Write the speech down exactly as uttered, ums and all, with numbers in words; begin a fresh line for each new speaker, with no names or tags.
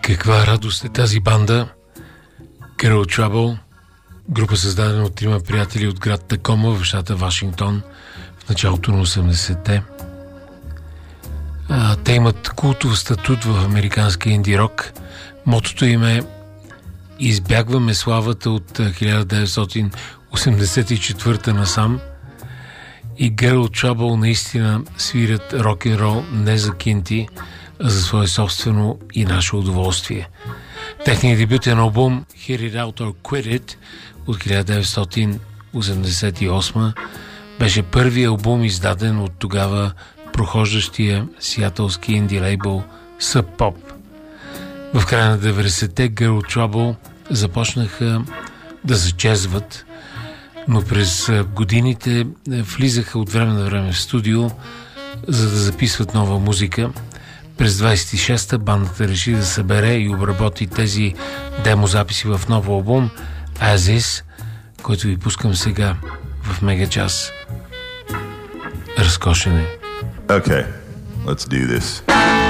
Каква радост е тази банда Girl Trouble, група създадена от трима приятели от град Такома в щата Вашингтон в началото на осемдесетте. А, те имат култов статут в американския инди рок. Мотото им е: избягваме славата от хиляда деветстотин осемдесет и четвърта насам. И Girl Trouble наистина свирят рок-н-рол не за кинти, а за свое собствено и наше удоволствие. Техният дебютен албум Hit It Out or Quit It от хиляда деветстотин осемдесет и осма беше първият албум, издаден от тогава прохождащия сиатълски инди лейбъл Sub Pop. В края на деветдесетте Girl Trouble започнаха да зачезват, но през годините влизаха от време на време в студио, за да записват нова музика. През двадесет и шеста бандата реши да събере и обработи тези демозаписи в нов албум As Is, който ви пускам сега в Мега Час. Разкошен е.
Okay, let's do this.